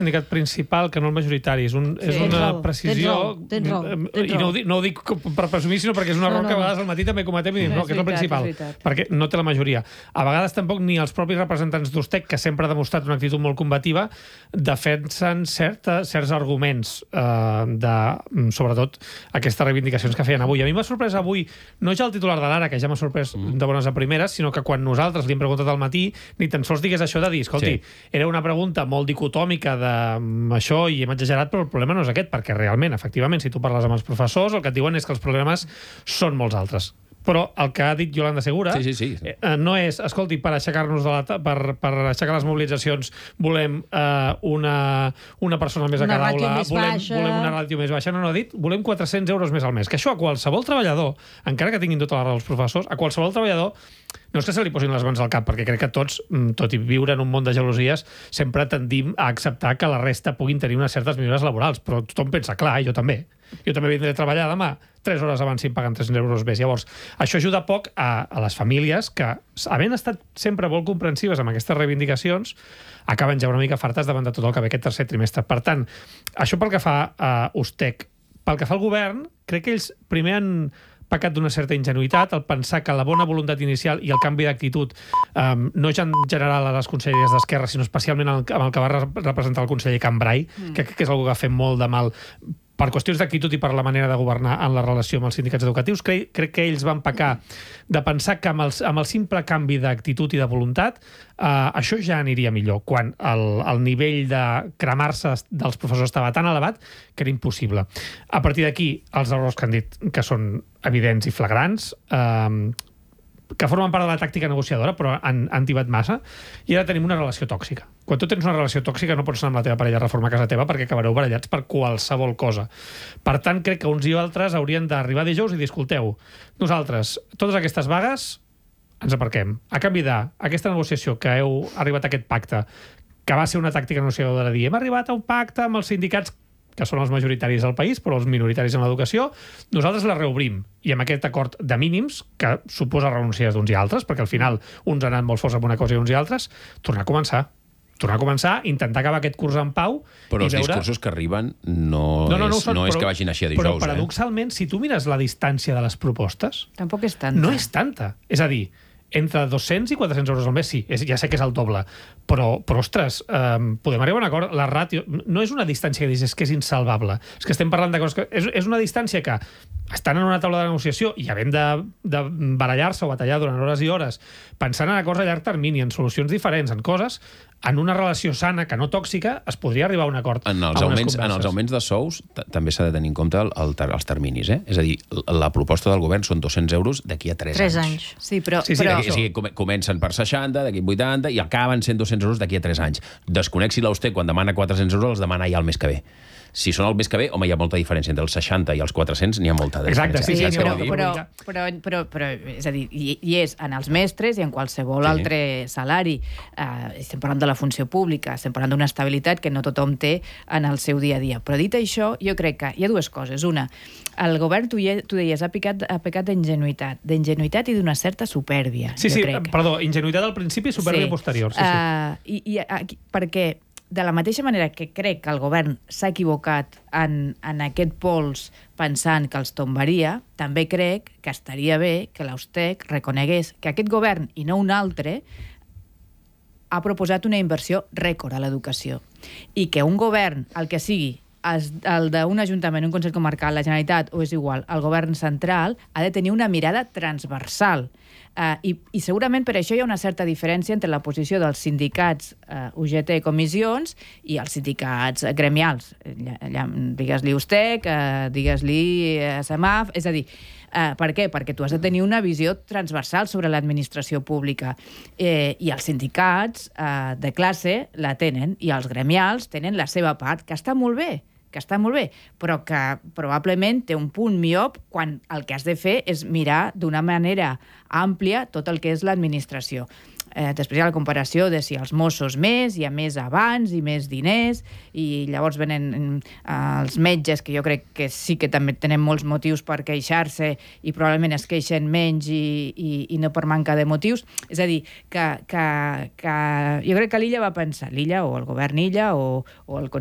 sindicat principal que no el majoritari. És una precisió... Tens raó. I no ho dic per presumir, sinó perquè és un error que a vegades al matí també cometem i dic, no, que és el principal, perquè no té la majoria. A vegades tampoc ni els propis representants d'Ustec, que sempre ha demostrat una actitud molt combativa, defensen certs arguments sobretot aquestes reivindicacions que feien avui. A mi m'ha sorprès avui, no ja el titular de l'Ara, que ja m'ha sorprès de bones a primeres, sinó que quan nosaltres li hem preguntat al matí, ni tan sols digués això de dir, escolti, era una pregunta molt dicotòmica d'això i hem exagerat, però el problema no és aquest, perquè realment, efectivament, si tu parles amb els professors, el que et diuen és que els problemes són molts altres. Però el que ha dit Yolanda Segura no és, escolti, per aixecar-nos per aixecar les mobilitzacions volem una persona més a cada aula, volem una ràtio més baixa. No ha dit, volem 400 euros més al mes. Que això a qualsevol treballador, encara que tinguin tota la raó els professors, a qualsevol treballador no és que se li posin les mans al cap, perquè crec que tots, tot i viure en un món de gelosies, sempre tendim a acceptar que la resta puguin tenir unes certes millores laborals, però tothom pensa, clar, jo també. Jo també vindré a treballar demà 3 hores abans si em paguen 300 euros més. Llavors, això ajuda poc a les famílies que, havent estat sempre molt comprensives amb aquestes reivindicacions, acaben ja una mica fartes davant de tot el que ve aquest tercer trimestre. Per tant, això pel que fa a Ustec. Pel que fa al govern, crec que ells primer han pecat d'una certa ingenuïtat, el pensar que la bona voluntat inicial i el canvi d'actitud no ja en general a les conselleries d'Esquerra, sinó especialment amb el que va representar el conseller Cambrai, que crec que és algú que ha fet molt de mal per qüestions d'actitud i per la manera de governar en la relació amb els sindicats educatius. Crec que ells van pecar de pensar que amb el simple canvi d'actitud i de voluntat això ja aniria millor, quan el nivell de cremar-se dels professors estava tan elevat que era impossible. A partir d'aquí, els errors que han dit, que són evidents i flagrants, que formen part de la tàctica negociadora, però han tibat massa, i ara tenim una relació tòxica. Quan tu tens una relació tòxica no pots anar amb la teva parella a reformar casa teva perquè acabareu barallats per qualsevol cosa. Per tant, crec que uns i altres haurien d'arribar dijous i dir, escolteu, nosaltres, totes aquestes vagues, ens aparquem. A canvi d'aquesta negociació que heu arribat a aquest pacte, que va ser una tàctica negociadora de dir, hem arribat a un pacte amb els sindicats que són els majoritaris del país, però els minoritaris en l'educació, nosaltres la reobrim. I amb aquest acord de mínims, que suposa renúncies d'uns i altres, perquè al final uns han anat molt forts amb una cosa i uns i altres, tornar a començar, intentar acabar aquest curs en pau. Però els discursos que arriben no és que vagin així a dijous. Però paradoxalment, si tu mires la distància de les propostes, tampoc és tanta. No és tanta. És a dir, entre 200 i 400 euros al mes, sí, ja sé que és el doble, però ostres, podem arribar a un acord. La ràtio no és una distància que dius que és insalvable, és que estem parlant de coses que... És una distància que estan en una taula de negociació i havent de barallar-se o batallar durant hores i hores, pensant en acords a llarg termini, en solucions diferents, en coses, en una relació sana, que no tòxica, es podria arribar a un acord. En els augments de sous també s'ha de tenir en compte els terminis. És a dir, la proposta del govern són 200 euros d'aquí a 3 anys. Sí, però... Comencen per 60, d'aquí 80, i acaben sent 200 euros d'aquí a 3 anys. Desconec-si l'Auster, quan demana 400 euros, els demana ja el mes que ve. Si són el mes que ve, home, hi ha molta diferència. Entre els 60 i els 400 n'hi ha molta diferència. Exacte, però és a dir, i és en els mestres i en qualsevol altre salari. Estem parlant de la funció pública, estem parlant d'una estabilitat que no tothom té en el seu dia a dia. Però dit això, jo crec que hi ha dues coses. Una, el govern, tu deies, ha pecat d'ingenuïtat i d'una certa supèrbia. Sí, perdó, ingenuïtat al principi i supèrbia posterior. Perquè de la mateixa manera que crec que el govern s'ha equivocat en aquest pols pensant que els tombaria, també crec que estaria bé que l'Austec reconegués que aquest govern, i no un altre, ha proposat una inversió rècord a l'educació. I que un govern, el que sigui, el d'un ajuntament, un consell comarcal, la Generalitat, o és igual, el govern central, ha de tenir una mirada transversal. I segurament per això hi ha una certa diferència entre la posició dels sindicats UGT Comissions i els sindicats gremials. Digues-li Ustec, digues-li SEMAF, és a dir, per què? Perquè tu has de tenir una visió transversal sobre l'administració pública i els sindicats de classe la tenen i els gremials tenen la seva part, que està molt bé, però que probablement té un punt miop quan el que has de fer és mirar d'una manera àmplia tot el que és l'administració. després hi ha la comparació de si els Mossos més, hi ha més abans i més diners, i llavors venen els metges, que jo crec que sí que també tenen molts motius per queixar-se i probablement es queixen menys i no per manca de motius. És a dir, que jo crec que l'Illa va pensar, l'Illa o el govern Illa o el